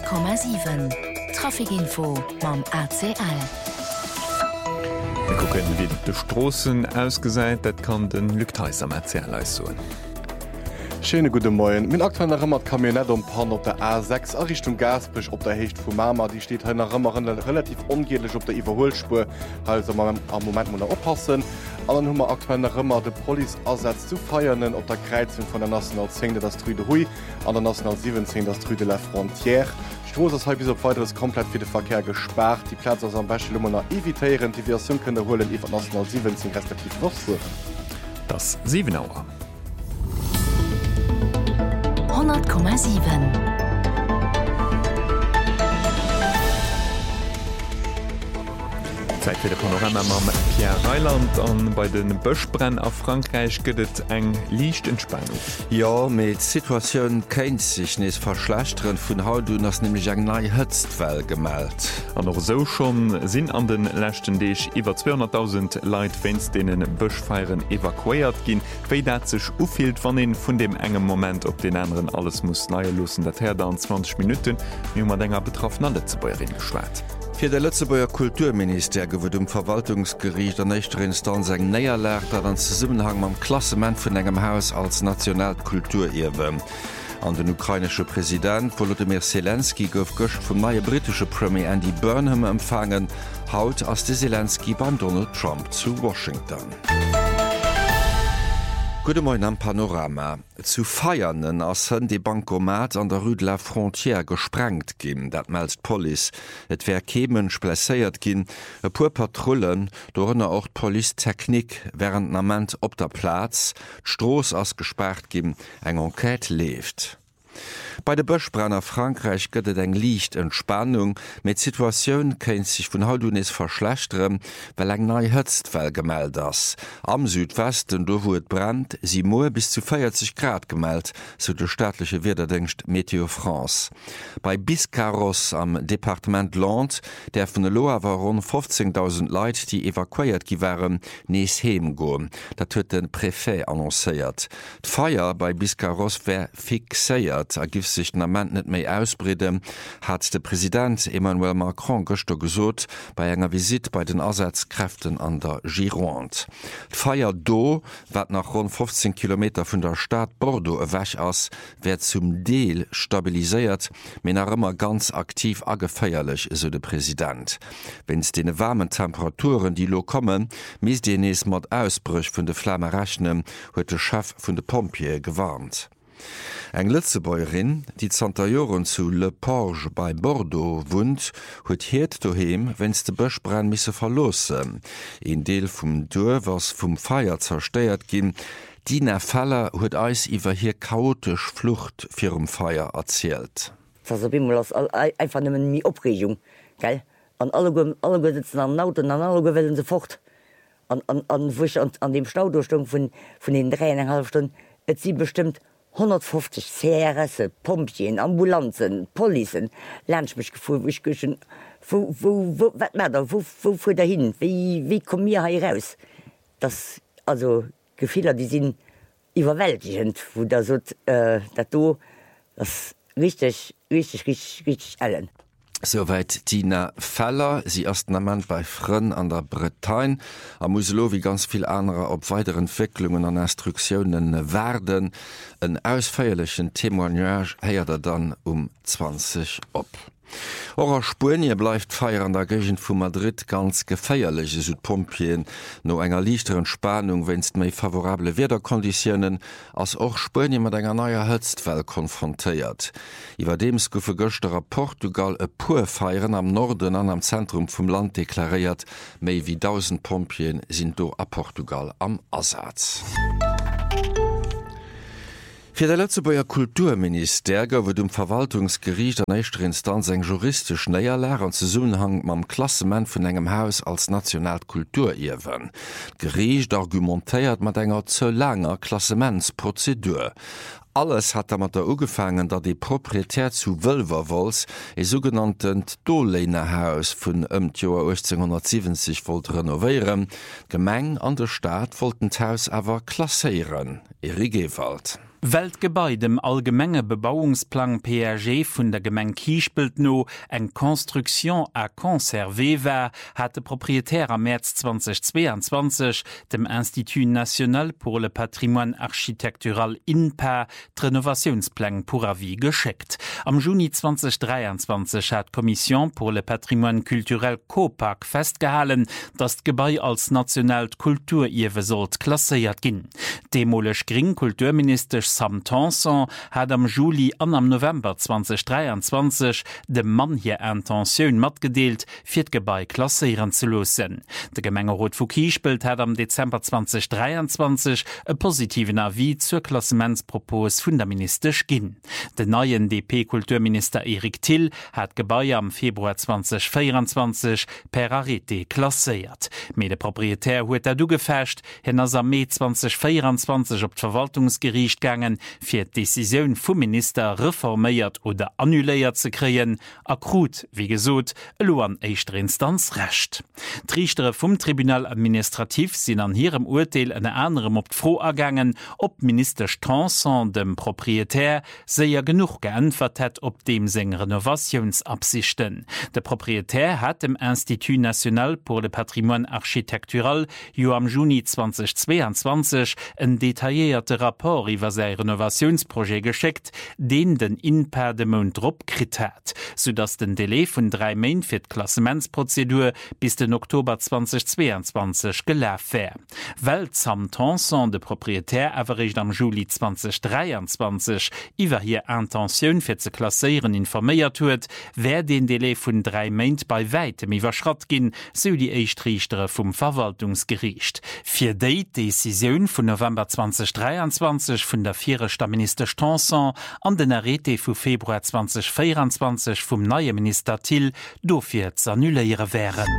100,7 Trafikinfo mam ACL. Wir gucken, wie die Straßen ausgeseit, das kann den Lückteis am ACL leisten. Schöne gute Morgen. Min aktuell nach immer Kamionett Pan op der A6 a Richtung Gasbrich op der Hecht vu Mama, die steht nach immer relativ ungelig op der Iwerholspur, also man am Moment muss oppassen. Allen hummer aktuell nach immer de Polizeiassatz zu feiernen op der Kreuzung von der National 10 das Trüde Hui, an der National 17 das Trüde la Frontière. Stroß ist halb bis auf weiteres komplett für den Verkehr gesperrt. Die Plätze aus am Beispiel immer noch evitieren, die Version können holen, die von National 17 respektiv noch suchen. Das 7 Uhr. 100,7 Zeit für de Panorama mam Pierre Reiland an bei den Böschbrenn auf Frankreich gëtt eng liicht Entspannung. Ja, mit Situationun kenint sich nes verschlechteren vun Haut du ass nämlich eng nei Hëtztwell gemeldt. An noch so schon sinn an den lächten Deeg iwwer 200.000 Leiit wennns denen Böschfeieren evakuiert ginn, wéi dat sech ufielt wann en vun dem engem Moment op den anderen alles muss neie lussen, dat her an 20 Minuten wie mat enger betroffener Letzebäuerin geschwert. Fir der Letzebauer Kulturminister gewwet Verwaltungsgericht an nächster Instanz eng näier lärt, dat an Zusammenhang am Klassement vun engem Haus als Nationalkulturerbe. An den ukrainische Präsident Volodymyr Zelensky gouf gocht vum neue britische Premier Andy Burnham empfangen, haut ass de Zelensky beim Donald Trump zu Washington. Gute Morgen am Panorama. Zu feiernen ass hën de Bankomat an der Rue de la Frontière gesprengt ginn, dat meldt Police. Et wär kemensch blesséiert ginn, e puer Patrullen, dorënner auch Polizeitechnik während Nament op der Platz, d'Stroos ass gesperrt ginn, eng Enquête left. Bei de Böschbrenner Frankreich gëtt eng liicht Entspannung, met Situationun kenint sich vun Hautunis verschlechterem, well eng nei Hëtztwell gemeldt ass. Am Südwesten do wo et brennt, si moe bis zu 40 Grad gemeldt, so de staatliche Wetterdienst Meteo France. Bei Biscarrosse am Departement Land, der vun de Loa war rund 15.000 Leiit, die evakuiert gi waren, nees heem goen. Dat huet den Préfet annoncéiert. D'Feier bei Biscarrosse wär fixéiert, gif sich Nament net méi ausbrede, hat de Präsident Emmanuel Macron gëchter gesot bei enger Visit bei den Ersatzkräften an der Gironde. D'Feier do, wat nach rund 15 Kilometer vun der Stadt Bordeaux ewäch ass, wär zum Deel stabiliséiert, men er immer ganz aktiv agefeierlich, so de Präsident. Wenns de warmen Temperaturen, die lo kommen, mis de nees mat Ausbrüch vun de Flamme rechnen, huet de Chef vun de Pompier gewarnt. Eng Letzebäuerin, die Zantajoren zu Le Porge bei Bordeaux wohnt, huet hiert doheem, wenns de Böschbrenn misse verlossen. Ein Deel vum Dörwers vum Feier zersteiert ginn. Dina Feller huet eis iwwer hier chaotisch Flucht firm Feier erzählt. Einfach nimmen mi Opregung, gell? An alle sitzen am Auto, an alle gewellen se fort. An dem Staudurchstung von den 3,5 Stunden, et sie bestimmt 150 CRS, Pompien, Ambulanzen, Polizien, Lernschmich gefu, ich geschen, wat matter, wo da hin, wie komm mir hier raus? Das, also, Gefehler, die sind überwältigend, wo da so, das richtig allen. Soweit Tina Feller, sie erst Nament bei Frönn an der Bretagne, am Muselo wie ganz viel andere op weitere Entwicklungen an Instruktionen werden. Ein ausfeierlichen Témoignage heiert er dann 20 op. Orer Spurnie bleibt feier an der Gegend vu Madrid ganz gefeierlich, so Pompien, no enger lichteren Spannung, wennst méi favorable Wetterkonditionen, als och Spurnie mat enger neuer Hëtztwell konfrontiert. Iwer dems goufe Göchterer Portugal e puer feieren am Norden an am Zentrum vum Land deklariert, méi wie 1000 Pompien sind do a Portugal am Ersatz. Für der Letzebauer Kulturminister wird Verwaltungsgericht an nächster Instanz eng juristisch Näierlehrer an Zusammenhang mam Klassement von engem Haus als Nationalkulturerbe. Gericht argumentiert mat enger zu langer Klassementsprozedur. Alles hat mat der ugefangen, dat de proprietär zu Wölverwols e sogenannten Dollehnerhaus vun Joer 1870 volt renovieren. Gemeng an der Staat wollten d'Haus awer klasseieren. Gewalt. Weltgebäi dem allgemenge Bebauungsplan PRG vun der Gemeng Kiespelt no eng Konstruktion a conservé war, hat de propriétaire am März 2022 dem Institut National pour le Patrimoine Architectural INPA d'Renovationsplan pour avis geschickt. Am Juni 2023 hat Kommission pour le Patrimoine Culturel COPAC festgehalen, dass d'Gebäi als nationalt Kulturiewe sollt klasseiert ginn. Demolech Gring Kulturminister Sam Tanson hat am Juli an am November 2023 dem Mann hier Intentionun matgedeelt, fir d'Gebäi klasseieren zu losen. De Gemengerot vu Kiespelt hat am Dezember 2023 e positiven Avis zur Klassementspropos vun der Ministerisch ginn. Den neuen DP-Kulturminister Erik Till hat Gebäi am Februar 2024 per Arrêté klasseiert. Me de Proprietär huet du gefecht, hin as am Mai 2024 op d'Verwaltungsgericht gangen, fir d'Decisioun vum Minister reforméiert oder annuléiert ze kreien, akrut, wie gesot, lo an éichter Instanz recht. D'Richtere vum Tribunal Administrativ sinn an hirem Urteil en anderem op d'Fro ergangen, ob Minister Tanson dem Proprietär séier genug geantwort het op dem seng Renovationsabsichten. Der Proprietär hat dem Institut National pour le Patrimoine Architectural jo am Juni 2022 en detaillierte rapport iwwer sei Renovationsprojekt geschickt, den INPA de Mondrop krit hat, sodass den Delay vun 3 Main fir d'Klassementsprozedur bis den Oktober 2022 gelaf wär. Weil Sam Tanson de Proprietär awerrecht am Juli 2023 iwwer hier Intentionun fir ze klasseieren informéiert huet, wär den Delay vun 3 Main bei weitem iwwerschrott ginn, so die Eichtrichtere vum Verwaltungsgericht. Fir déi Decisioun vun November 2023 vun der vierter Minister Tanson an den Arrêté vu Februar 2024 vum neue Minister Till dofir ze annuléiere wären.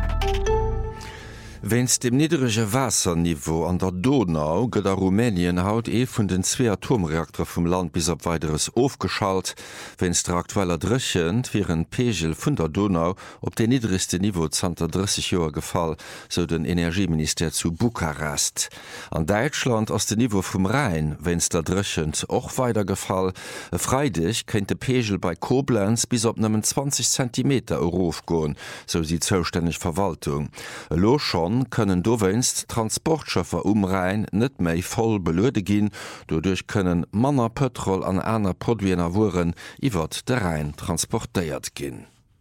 Wenns dem niederege Wasserniveau an der Donau gëtt a Rumänien haut vun den 2 Atomreaktor vum Land bis op weiteres aufgeschalt, wenns der aktueller Drëchend viren Pegel vun der Donau op de niedrigste Niveau 30 Joer gefall, so den Energieminister zu Bukarest. An Deutschland ass de Niveau vum Rhein, wenns der Drëchend och weiter gefall, freidig kennt de Pegel bei Koblenz bis op nëmmen 20 cm Eurof goen, so sie zoustännech Verwaltung. Lo schon können dowenst Transportschaffer Rhein net méi voll belöde gin, dodurch können Manner Petrol an einer Produiner Wuren iwwer der Rhein transportéiert gin.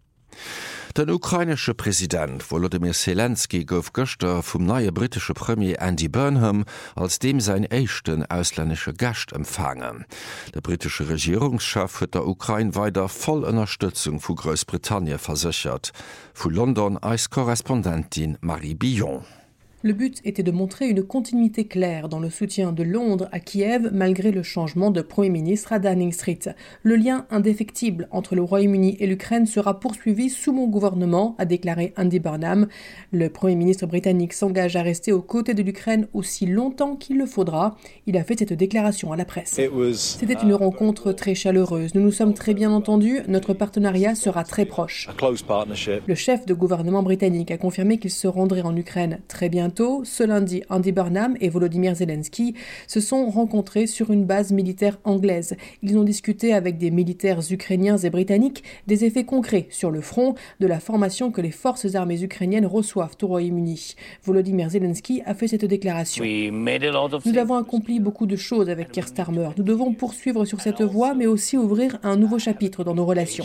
Den ukrainische Präsident Volodymyr Zelensky gouf gëster vum neue britische Premier Andy Burnham als dem sein échten ausländische Gast empfangen. Der britische Regierungschef huet der Ukraine weiter voll Unterstützung vu Großbritannien versichert. Vu London als Korrespondentin Marie Billon. Le but était de montrer une continuité claire dans le soutien de Londres à Kiev malgré le changement de Premier ministre à Downing Street. Le lien indéfectible entre le Royaume-Uni et l'Ukraine sera poursuivi sous mon gouvernement, a déclaré Andy Burnham. Le Premier ministre britannique s'engage à rester aux côtés de l'Ukraine aussi longtemps qu'il le faudra. Il a fait cette déclaration à la presse. C'était une rencontre très chaleureuse. Nous nous sommes très bien entendus. Notre partenariat sera très proche. Le chef de gouvernement britannique a confirmé qu'il se rendrait en Ukraine très bientôt. Ce lundi, Andy Burnham et Volodymyr Zelensky se sont rencontrés sur une base militaire anglaise. Ils ont discuté avec des militaires ukrainiens et britanniques des effets concrets sur le front de la formation que les forces armées ukrainiennes reçoivent au Royaume-Uni. Volodymyr Zelensky a fait cette déclaration. Nous avons accompli beaucoup de choses avec Keir Starmer. Nous devons poursuivre sur cette voie, mais aussi ouvrir un nouveau chapitre dans nos relations.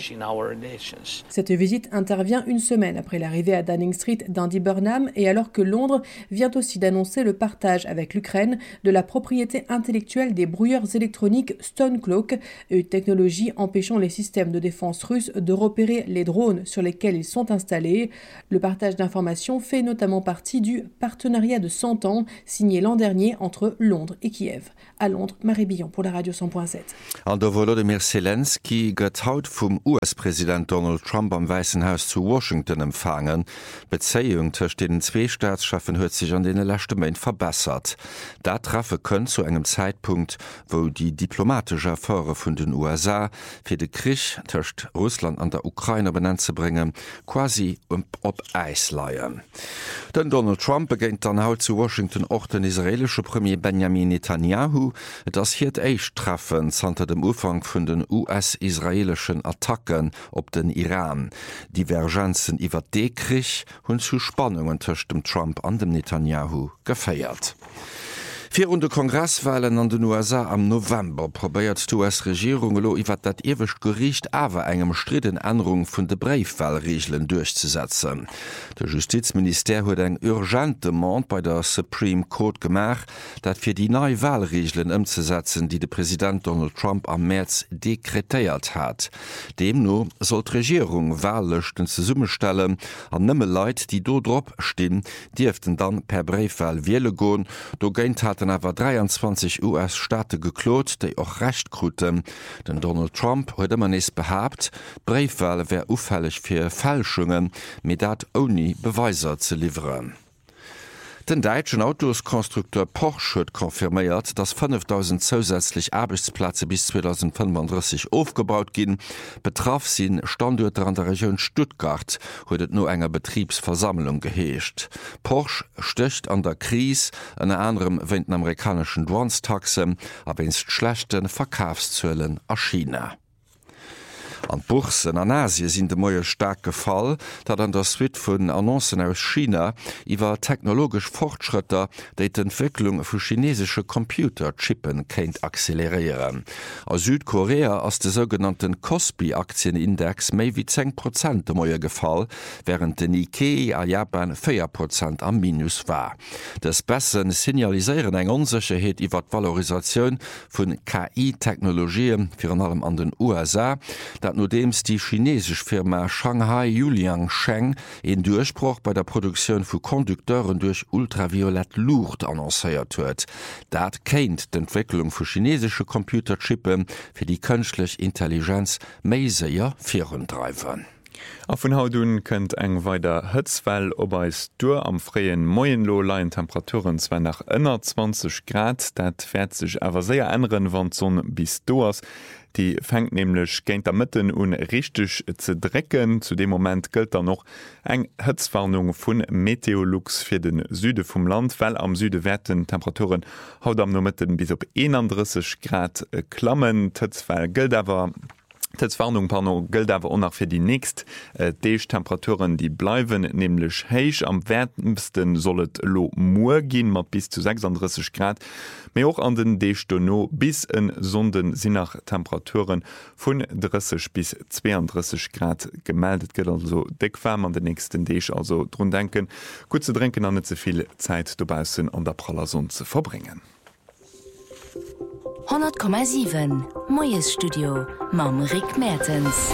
Cette visite intervient une semaine après l'arrivée à Downing Street d'Andy Burnham et alors que Londres vient aussi d'annoncer le partage avec l'Ukraine de la propriété intellectuelle des brouilleurs électroniques Stonecloak, une technologie empêchant les systèmes de défense russes de repérer les drones sur lesquels ils sont installés. Le partage d'informations fait notamment partie du partenariat de 100 ans signé l'an dernier entre Londres et Kiev. À Londres, Marie Billon pour la Radio 100.7. An der Volodymyr Zelensky gëtt haut vum US-Präsident Donald Trump am Weißen Haus zu Washington empfangen. Bezeihung zwischen den zwei Staatschefen huet sich an den letzten Main verbessert. Da treffe könnt zu engem Zeitpunkt, wo die diplomatische Affäre vun den USA fir de Krieg töcht Russland an der Ukraine benannt zu bringen, quasi op Eis leiien. Den Donald Trump begéint dann haut zu Washington och den israelsche Premier Benjamin Netanyahu, das hiert eich treffen zanter dem Ufang vun den US-israelischen Attacken op den Iran. Divergenzen iwwer Dekrich hunn zu Spannungen töcht dem Trump an dem Netanyahu geféiert. 4 runde Kongresswahlen an den USA am November probéiert die US-Regierung lo iwwer dat ewech Gericht awer engem striden Änderung vun de Breifwahlregeln durchzusetzen. Der Justizminister huet eng urgent Demand bei der Supreme Court gemach, dat fir die neue Wahlregeln umzusetzen, die de Präsident Donald Trump am März dekretéiert hat. Demno soll d' Regierung Wahllechten ze Summe stellen an nëmme Leiit, die dodrop stimmen, dürften dann per Breifwahl wähle goen, do geint hat awer 23 US-Staate geklot, déi och recht kruten. Den Donald Trump huet man es behabt, Breifwahl wär ufällig fir Fälschungen, mit dat oni Beweiser ze lieferen. Den deutschen Autoskonstrukteur Porsche hat konfirmiert, dass 5.000 zusätzlich Arbeitsplätze bis 2035 aufgebaut gehen. Betraf sind Standorte an der Region Stuttgart, hat nur enger Betriebsversammlung geherrscht. Porsche stöcht an der Krise, unter anderem wegen den amerikanischen Douanetaxen, aber ins schlechten Verkaufszöllen aus China. An Bursen an Asie sind de moie stark gefall, dat an der Suite vun Annoncen aus China iwwer technologisch Fortschritter déi d'Entwicklung vu chinesische Computerchippen kenint accelerieren. A Südkorea ass de sogenannten Kospi-Aktienindex méi wie 10% de moie Gefall, während den Nikkei a Japan 4% am Minus war. Des Bessen signaliseieren eng Unsicherheet iwwer d'Valorisatioun vun KI-Technologien fir an allem an den USA, nodems die chinesisch Firma Shanghai Yuliang Sheng en Durchbruch bei der Produktion vu Kondukteuren durch ultraviolett Lucht annoncéiert huet. Dat kennt d'Entwicklung vu chinesische Computerchippen fir die künstlich Intelligenz méiseier Virendreifen. A vun Hautun kënnt eng weider Hëtzwell obeis dur am freien Moienlo leien Temperaturen zwer nach ënner 20 Grad, dat fährt sich awer séier enren wann zon bis doas. Die fängt nämlich géint der Mitten un richtig ze drecken. Zu dem Moment gilt da noch eng Hëtzwarnung vun Meteolux fir den Süde vum Land, weil am Süde werden Temperaturen haut am no Mitten bis op 31 Grad klammen. Hëtzwell gilt awer Warnung gilt aber auch noch für die nächsten Temperaturen, die bleiben nämlich heiß. Am wärmsten soll es Moor gehen mit bis zu 36 Grad. Aber auch an den Dächtono bis in Sonden sind nach Temperaturen von 30 bis 32 Grad gemeldet. Geht also dick warm an den nächsten Däch. Also drum denken, gut zu trinken und nicht so viel Zeit dabei sind, an der praller Sonne zu verbringen. 100,7 Moes Studio Mam Rick Mertens.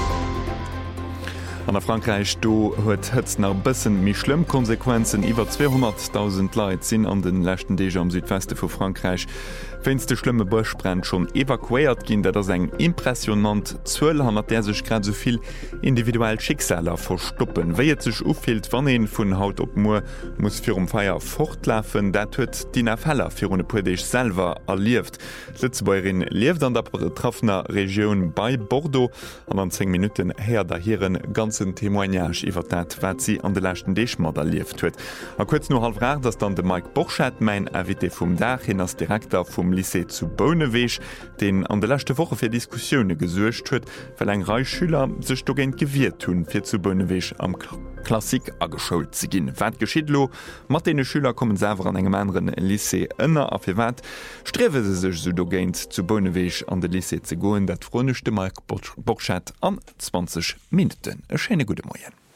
An der Frankreich do huet hëtz nach bëssen mi schlimm Konsequenzen. Iwer 200.000 Leiit sinn an den lächten Deger am Südweste vu Frankreich. Wenn's de schlimme Buschbrand schon evakuiert ginn, dat ass eng impressionant 1200 der sech grad soviel individuell Schicksaler verstoppen. Wéiet sech ufhielt wann vun Haut op Moor muss fir Feier fortlafen, dat huet Dina Feller fir une pudeich selver erlieft. Lützebäuerin lieft an der betroffener Regionun bei Bordeaux an 10 Minuten her dahieren ganzen Témoignage iwwer dat, wat sie an de lächten Deechmat erlieft huet. A kurz no half rar, dats dann de Mike Borchat mein Invité vum Dach hin als Direktor vum Lycée zu Bonneweich, den an de lächte Woche fir Diskussioune gesuercht huet, well eng Reich Schüler sech do géint gewiert hunn fir zu Bonneweich am Klassik ageschoult ze ginn. Wat geschidlo, mat dee Schüler kommen sewer an engem anderen Lycée ënner a fir wat, strewe se sech so do géint zu Bonneweich an de Lycée ze goen, dat fronechte Mike Borchat an 20 Minuten. E schöne gute Morgen.